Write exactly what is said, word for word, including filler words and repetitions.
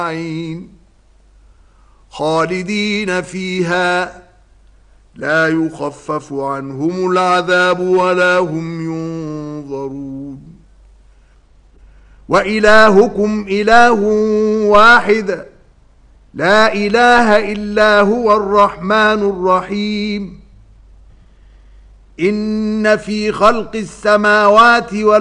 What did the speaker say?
خالدين فيها لا يخفف عنهم العذاب ولا هم ينظرون وإلهكم إله واحد لا إله إلا هو الرحمن الرحيم إن في خلق السماوات والأرض